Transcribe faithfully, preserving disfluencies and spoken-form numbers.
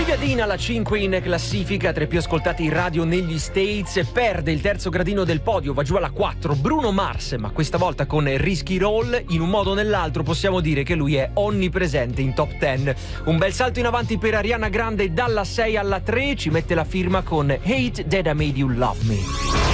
Brigadina alla cinque in classifica, tra i più ascoltati in radio negli States, perde il terzo gradino del podio, va giù alla quattro Bruno Mars, ma questa volta con Risky Roll. In un modo o nell'altro possiamo dire che lui è onnipresente in top dieci. Un bel salto in avanti per Ariana Grande, dalla sei alla tre, ci mette la firma con Hate That I Made You Love Me.